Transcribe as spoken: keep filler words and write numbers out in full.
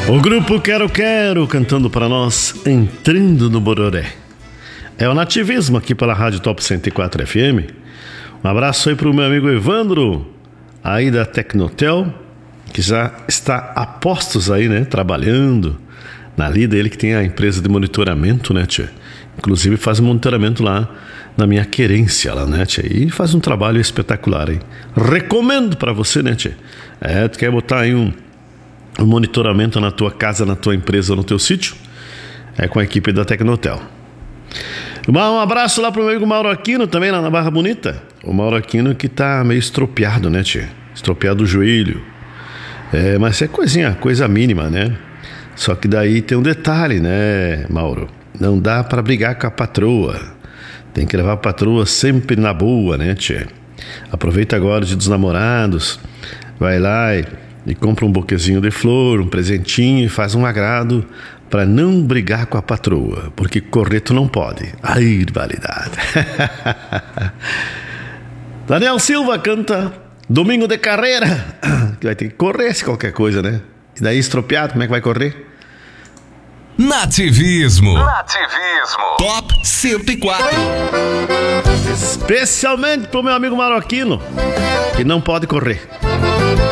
O grupo Quero Quero cantando para nós, Entrando no Bororé. É o nativismo aqui pela Rádio Top cento e quatro F M. Um abraço aí pro meu amigo Evandro, aí da Tecnotel, que já está a postos aí, né, trabalhando na lida. Ele que tem a empresa de monitoramento, né, tia? Inclusive faz um monitoramento lá na minha querência lá, né, tia? E faz um trabalho espetacular, hein? Recomendo para você, né, tia? É, tu quer botar aí um, um monitoramento na tua casa, na tua empresa, no teu sítio? É com a equipe da Tecnotel. Um abraço lá pro meu amigo Mauro Aquino, também lá na Barra Bonita. O Mauro Aquino que tá meio estropiado, né, tia? Estropiado o joelho. É, mas é coisinha, coisa mínima, né? Só que daí tem um detalhe, né, Mauro? Não dá pra brigar com a patroa. Tem que levar a patroa sempre na boa, né, tia? Aproveita agora o Dia dos Namorados. Vai lá e, e compra um buquezinho de flor, um presentinho e faz um agrado para não brigar com a patroa, porque correr tu não pode. Ai, validade. Daniel Silva canta Domingo de Carreira, que vai ter que correr se qualquer coisa, né? E daí estropiado, como é que vai correr? Nativismo. Nativismo. Top cento e quatro. Especialmente pro meu amigo Marroquino, que não pode correr.